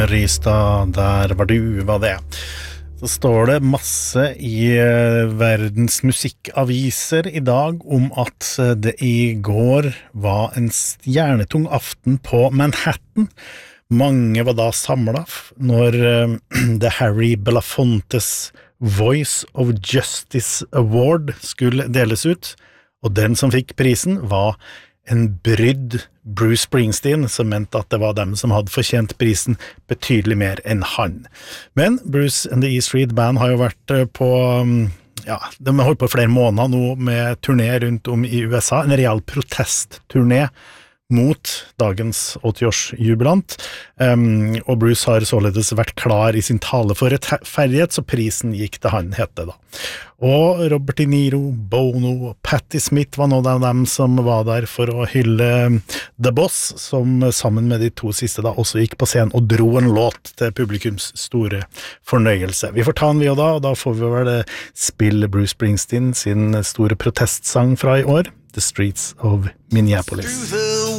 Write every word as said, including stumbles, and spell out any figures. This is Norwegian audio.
Rystad, der var du, var det. Så står det masse i verdens musikaviser i dag om at det i går var en stjernetung aften på Manhattan. Mange var da samlet når The Harry Belafontes Voice of Justice Award skulle deles ut, og den som fikk prisen var en brydd Bruce Springsteen, som mente at det var dem som hadde fortjent prisen betydelig mer enn han. Men Bruce and the E Street Band har jo vært på, ja, de har holdt på flere måneder nå med turné rundt om i U S A, en real protestturné mot dagens åtti-årsjubilant, um, og Bruce har således vært klar i sin tale for rettferdighet, så prisen gikk til han, hette da. Og Robert De Niro, Bono, Patti Smith var noen av dem som var der for å hylle The Boss, som sammen med de to siste da også gikk på scenen og dro en låt til publikums store fornøyelse. Vi får ta den vi og da, og da får vi vel spille Bruce Springsteen sin store protestsang fra i år, The Streets of Minneapolis.